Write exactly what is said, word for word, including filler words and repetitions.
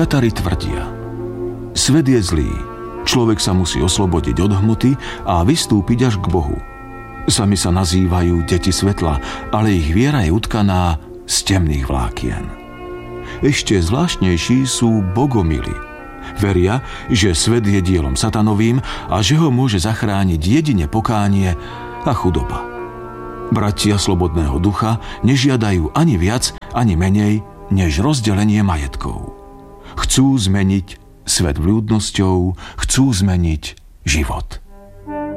Katari tvrdia: svet je zlý, človek sa musí oslobodiť od hmoty a vystúpiť až k Bohu. Sami sa nazývajú deti svetla, ale ich viera je utkaná z temných vlákien. Ešte zvláštnejší sú bogomili. Veria, že svet je dielom satanovým a že ho môže zachrániť jedine pokánie a chudoba. Bratia slobodného ducha nežiadajú ani viac, ani menej, než rozdelenie majetkov. Chcú zmeniť svet vľúdnosťou, chcú zmeniť život.